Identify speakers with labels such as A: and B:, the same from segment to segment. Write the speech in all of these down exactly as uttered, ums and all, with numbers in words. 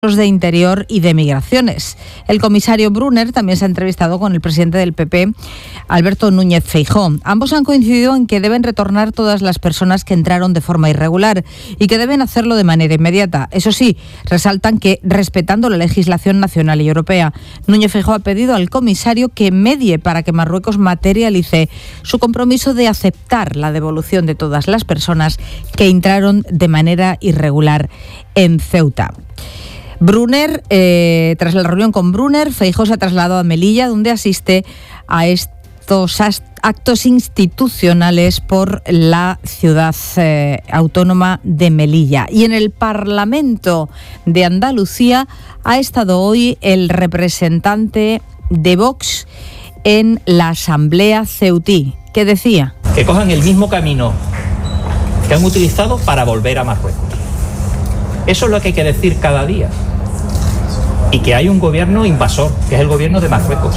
A: de Interior y de Migraciones. El comisario Brunner también se ha entrevistado con el presidente del P P, Alberto Núñez Feijóo. Ambos han coincidido en que deben retornar todas las personas que entraron de forma irregular y que deben hacerlo de manera inmediata. Eso sí, resaltan que respetando la legislación nacional y europea. Núñez Feijóo ha pedido al comisario que medie para que Marruecos materialice su compromiso de aceptar la devolución de todas las personas que entraron de manera irregular en Ceuta. Brunner, eh, tras la reunión con Brunner, Feijóo se ha trasladado a Melilla, donde asiste a estos actos institucionales por la ciudad eh, autónoma de Melilla. Y en el Parlamento de Andalucía ha estado hoy el representante de Vox en la Asamblea ceutí. ¿Qué decía?
B: Que cojan el mismo camino que han utilizado para volver a Marruecos. Eso es lo que hay que decir cada día. Y que hay un gobierno invasor, que es el gobierno de Marruecos.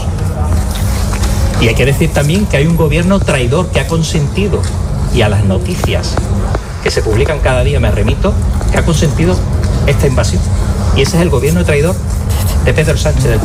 B: Y hay que decir también que hay un gobierno traidor que ha consentido, y a las noticias que se publican cada día me remito, que ha consentido esta invasión. Y ese es el gobierno traidor de Pedro Sánchez.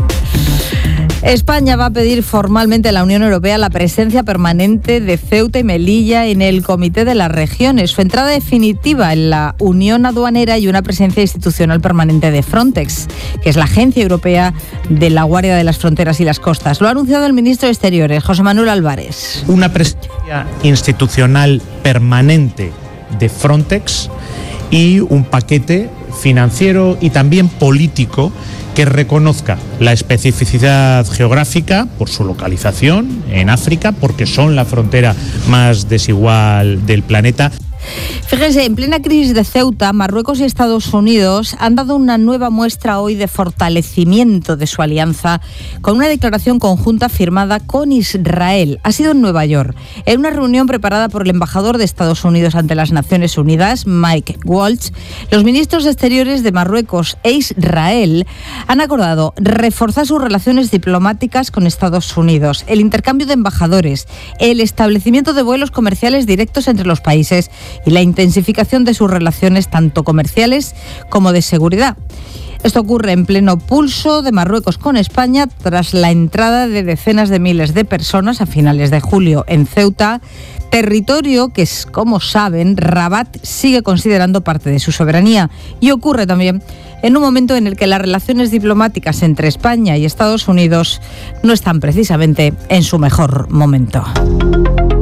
A: España va a pedir formalmente a la Unión Europea la presencia permanente de Ceuta y Melilla en el Comité de las Regiones, su entrada definitiva en la Unión Aduanera y una presencia institucional permanente de Frontex, que es la Agencia Europea de la Guardia de las Fronteras y las Costas. Lo ha anunciado el ministro de Exteriores, José Manuel Álvarez.
C: Una presencia institucional permanente de Frontex y un paquete financiero y también político que reconozca la especificidad geográfica por su localización en África, porque son la frontera más desigual del planeta.
A: Fíjense, en plena crisis de Ceuta, Marruecos y Estados Unidos han dado una nueva muestra hoy de fortalecimiento de su alianza con una declaración conjunta firmada con Israel. Ha sido en Nueva York, en una reunión preparada por el embajador de Estados Unidos ante las Naciones Unidas, Mike Waltz. Los ministros de Exteriores de Marruecos e Israel han acordado reforzar sus relaciones diplomáticas con Estados Unidos, el intercambio de embajadores, el establecimiento de vuelos comerciales directos entre los países y la intensificación de sus relaciones tanto comerciales como de seguridad. Esto ocurre en pleno pulso de Marruecos con España tras la entrada de decenas de miles de personas a finales de julio en Ceuta, territorio que, es, como saben, Rabat sigue considerando parte de su soberanía. Y ocurre también en un momento en el que las relaciones diplomáticas entre España y Estados Unidos no están precisamente en su mejor momento.